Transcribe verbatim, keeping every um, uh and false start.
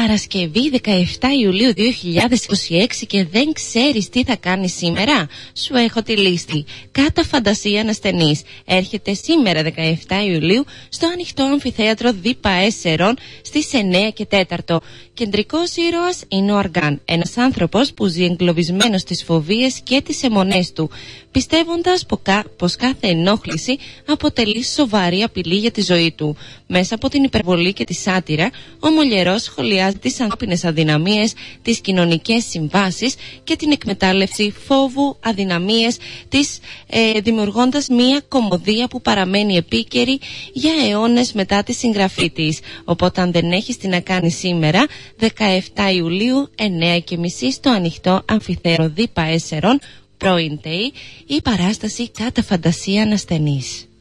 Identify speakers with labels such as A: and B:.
A: Παρασκευή δεκαεφτά Ιουλίου δύο χιλιάδες είκοσι έξι και δεν ξέρεις τι θα κάνεις σήμερα? Σου έχω τη λίστη. Κάτα φαντασία ανασθενής. Έρχεται σήμερα δεκαεφτά Ιουλίου στο ανοιχτό αμφιθέατρο Δίπα Έσσερων στις εννέα και τέσσερα. Κεντρικός ήρωας είναι ο Αργάν, ένας άνθρωπος που ζει εγκλωβισμένος στις φοβίες και τις αιμονές του, πιστεύοντας πως κάθε ενόχληση αποτελεί σοβαρή απειλή για τη ζωή του. Μέσα από την υπερβολή και τη σάτυρα, ο Μολιερός σχολιάζει τις ανθρώπινες αδυναμίες, τις κοινωνικές συμβάσεις και την εκμετάλλευση φόβου, αδυναμίες της, ε, δημιουργώντας μία κωμωδία που παραμένει επίκαιρη για αιώνες μετά τη συγγραφή της. Οπότε αν δεν έχεις τι να κάνεις σήμερα, δεκαεφτά Ιουλίου, εννέα και μισή στο ανοιχτό αμφιθέατρο Δίπα Έσσερων, πρώην ΤΕΙ, η παράσταση Κάτα φαντασία ανασθενής.